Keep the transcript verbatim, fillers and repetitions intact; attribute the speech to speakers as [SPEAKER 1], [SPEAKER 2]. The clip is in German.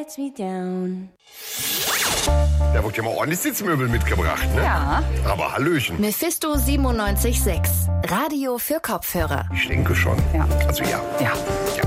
[SPEAKER 1] lets me down.
[SPEAKER 2] Da wird ja mal ordentlich Sitzmöbel mitgebracht, ne?
[SPEAKER 3] Ja.
[SPEAKER 2] Aber Hallöchen.
[SPEAKER 4] Mephisto siebenundneunzig Komma sechs. Radio für Kopfhörer.
[SPEAKER 2] Ich denke schon.
[SPEAKER 3] Ja.
[SPEAKER 2] Also ja.
[SPEAKER 3] Ja.
[SPEAKER 2] Ja.